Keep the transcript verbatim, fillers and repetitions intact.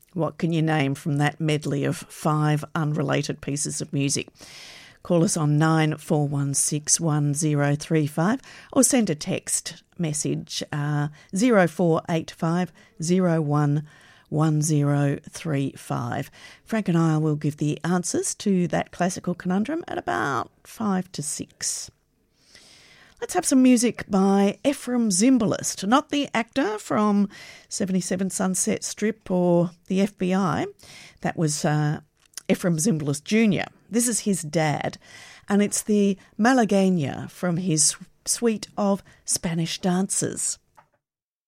What can you name from that medley of five unrelated pieces of music? Call us on nine four one six one zero three five or send a text message uh, zero four eight five zero one one zero three five. Frank and I will give the answers to that classical conundrum at about five to six. Let's have some music by Ephraim Zimbalist, not the actor from seventy-seven Sunset Strip or the F B I. That was uh, Ephraim Zimbalist Junior This is his dad, and it's the Malagueña from his suite of Spanish dances.